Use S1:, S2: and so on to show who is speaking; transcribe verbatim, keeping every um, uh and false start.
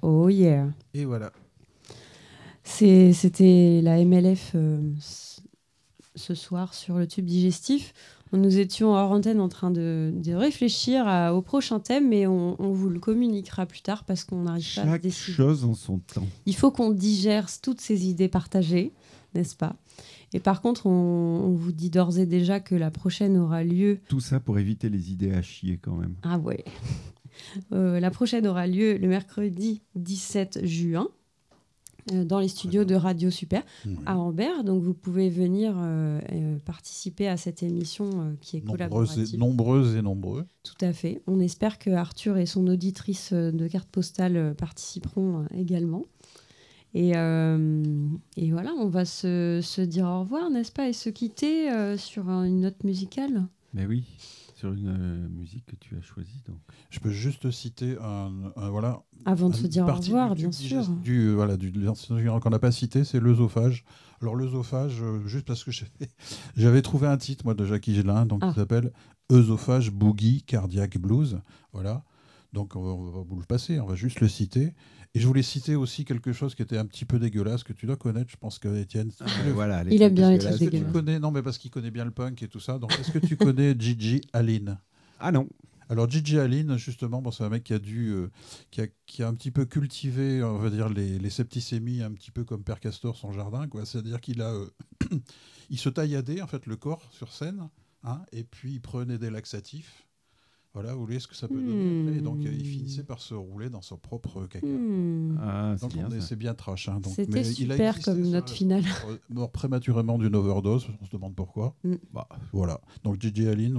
S1: Oh yeah.
S2: Et voilà.
S1: C'est, c'était la M L F euh, ce soir sur le tube digestif. Nous étions hors antenne en train de, de réfléchir à, au prochain thème, mais on, on vous le communiquera plus tard parce qu'on n'arrive pas à
S3: Chaque
S1: décider.
S3: chose en son temps.
S1: Il faut qu'on digère toutes ces idées partagées, n'est-ce pas ? Et par contre, on, on vous dit d'ores et déjà que la prochaine aura lieu...
S3: Tout ça pour éviter les idées à chier quand même.
S1: Ah ouais. Euh, la prochaine aura lieu le mercredi dix-sept juin euh, dans les studios de Radio Super
S2: Oui.
S1: à Ambert. Donc vous pouvez venir euh, euh, participer à cette émission euh, qui est
S2: Nombreuses
S1: collaborative.
S2: et, nombreuses et nombreux.
S1: Tout à fait. On espère que Arthur et son auditrice euh, de carte postale euh, participeront euh, également. Et, euh, et voilà, on va se, se dire au revoir, n'est-ce pas, et se quitter euh, sur un- une note musicale.
S3: Mais oui, sur une euh, musique que tu as choisie. Donc.
S2: Je peux juste citer un, un- voilà.
S1: Avant de
S2: une
S1: se dire au
S2: partie
S1: revoir,
S2: du
S1: bien
S2: tube
S1: sûr.
S2: digest- Du, euh, voilà, du, de l'ancien général qu'on n'a pas cité, c'est l'œsophage. Alors l'œsophage, euh, juste parce que j'avais, j'avais trouvé un titre moi de Jackie Gelin, donc
S1: Ah.
S2: qui s'appelle Œsophage Boogie Cardiac Blues. Voilà. Donc on va, on va vous le passer, on va juste le citer. Et je voulais citer aussi quelque chose qui était un petit peu dégueulasse que tu dois connaître. Je pense que Étienne.
S3: Ah, voilà, les
S1: Il aime
S3: trucs
S1: bien les
S3: dégueulasses,
S1: trucs
S2: Est-ce que tu
S1: dégueulasses.
S2: connais Non, mais parce qu'il connaît bien le punk et tout ça. Donc est-ce que tu connais Gigi Allen?
S3: Ah non.
S2: Alors Gigi Allen, justement, bon, c'est un mec qui a dû, euh, qui, a, qui a un petit peu cultivé, on va dire, les, les septicémies, un petit peu comme Père Castor son jardin, quoi. C'est-à-dire qu'il a, euh, il se tailladait en fait le corps sur scène, hein, et puis il prenait des laxatifs. Voilà, vous voyez ce que ça peut donner après. Et donc euh, il finissait par se rouler dans son propre caca.
S1: Hmm.
S3: Ah, c'est
S2: Donc
S3: bien
S2: on est-
S3: ça.
S2: c'est bien trash. Hein, donc,
S1: C'était
S2: mais il a
S1: super
S2: existé
S1: comme
S2: sur-
S1: note finale.
S2: Mort prématurément d'une overdose, on se demande pourquoi.
S1: Mm.
S2: Bah, voilà. Donc Gigi Allen.